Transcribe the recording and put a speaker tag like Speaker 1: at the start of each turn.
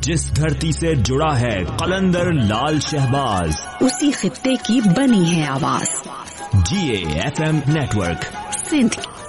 Speaker 1: जिस धरती से जुड़ा है कलंदर लाल शहबाज,
Speaker 2: उसी खित्ते की बनी है आवाज।
Speaker 1: GAFM network,
Speaker 2: Sindh